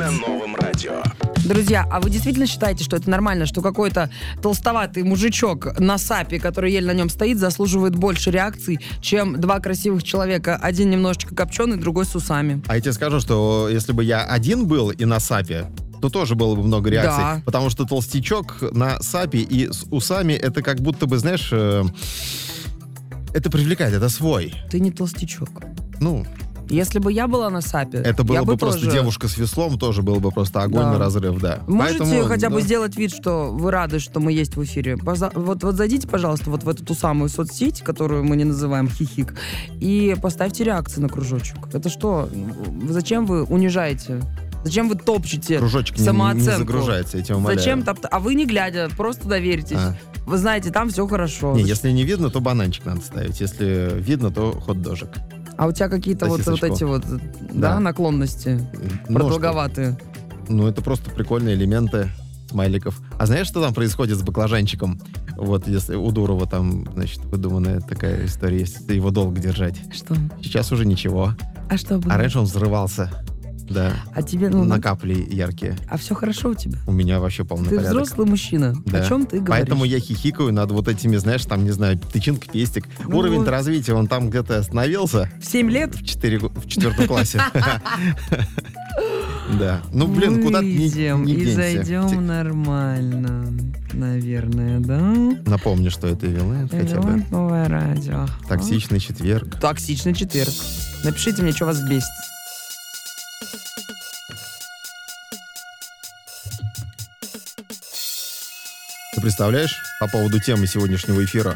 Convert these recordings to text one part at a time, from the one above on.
на Новом радио. Друзья, а вы действительно считаете, что это нормально, что какой-то толстоватый мужичок на сапе, который еле на нем стоит, заслуживает больше реакций, чем два красивых человека, один немножечко копченый, другой с усами? А я тебе скажу, что если бы я один был и на сапе, то тоже было бы много реакций. Да. Потому что толстячок на сапе и с усами, это как будто бы, знаешь, это привлекает, это свой. Ты не толстячок. Ну, Если бы я была на сапе, это было я бы просто тоже... девушка с веслом, тоже было бы просто огонь Да. на разрыв, да. Можете Поэтому, хотя бы да. сделать вид, что вы рады, что мы есть в эфире? Вот зайдите, пожалуйста, вот в эту ту самую соцсеть, которую мы не называем хихик, и поставьте реакции на кружочек. Это что? Зачем вы унижаете? Зачем вы топчете Кружочек не самооценку? загружается, я тебя умоляю. Зачем А вы не глядя, просто доверьтесь. А. Вы знаете, там все хорошо. Не, если не видно, то бананчик надо ставить. Если видно, то хот-дожик. А у тебя какие-то вот Сосисочку. эти вот Да. наклонности Ножку. продолговатые. Ну, это просто прикольные элементы смайликов. А знаешь, что там происходит с баклажанчиком? Вот если у Дурова там, значит, выдуманная такая история, если его долго держать. Что? Сейчас уже ничего. А что было? А раньше он взрывался. Да. А тебе, На капли яркие. А все хорошо у тебя? У меня вообще полный Ты порядок. взрослый мужчина. Да. О чем ты говоришь? Поэтому я хихикаю над вот этими, знаешь, там, не знаю, тычинка, пестик. Ну Уровень-то вот. развития, он там где-то остановился В 7 лет? в 4 классе. Да. Ну, блин, куда ты Выйдем не и денься. зайдем нормально. Наверное, да? Напомню, что это Эвилэнд хотя бы. Вот новое радио. Токсичный четверг. Токсичный четверг. Напишите мне, что вас бесит. Ты представляешь, по поводу темы сегодняшнего эфира,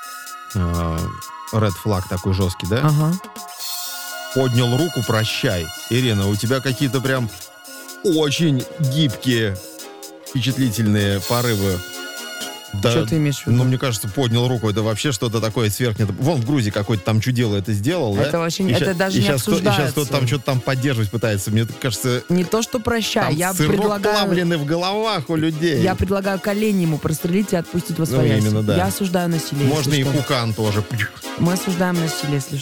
Red Flag такой жесткий, да? Ага. Поднял руку, прощай. Ирина, у тебя какие-то прям очень гибкие, впечатлительные порывы. Да, Что ты имеешь в виду? Ну, мне кажется, поднял руку, это вообще что-то такое сверхнет. Вон в Грузии какой-то там чудило это сделал, да? Это вообще И это ща- даже и не сейчас обсуждается. сейчас кто-то там что-то там поддерживать пытается. Мне кажется, Не то, что прощай, там я сырок предлагаю... плавленый в головах у людей. Я предлагаю колени ему прострелить и отпустить во своясь. именно, да. Я осуждаю насилие. Можно если и что. пукан тоже. Мы осуждаем насилие, если